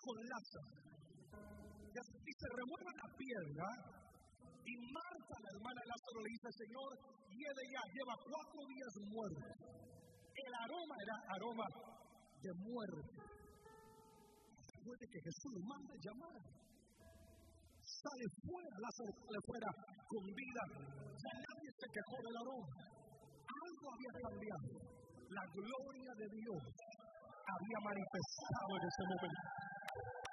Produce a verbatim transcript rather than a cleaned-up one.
con Lázaro. Y se remueve la piedra. Y Marta, la hermana de Lázaro, le dice: Señor, hiede ya, lleva cuatro días muerto. El aroma era aroma de muerte. Después de que Jesús lo manda a llamar, sale fuera, Lázaro sale fuera con vida. Ya nadie se quejó del aroma. Algo había cambiado. La gloria de Dios había manifestado en ese momento.